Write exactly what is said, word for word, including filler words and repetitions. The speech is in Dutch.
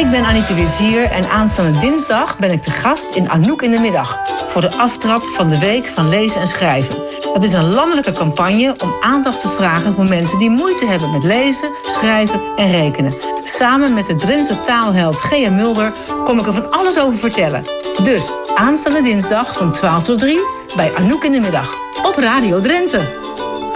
Ik ben Anita Witsier en aanstaande dinsdag ben ik te gast in Anouk in de Middag voor de aftrap van de Week van Lezen en Schrijven. Dat is een landelijke campagne om aandacht te vragen voor mensen die moeite hebben met lezen, schrijven en rekenen. Samen met de Drentse taalheld G M Mulder kom ik er van alles over vertellen. Dus aanstaande dinsdag van twaalf tot drie bij Anouk in de Middag op Radio Drenthe.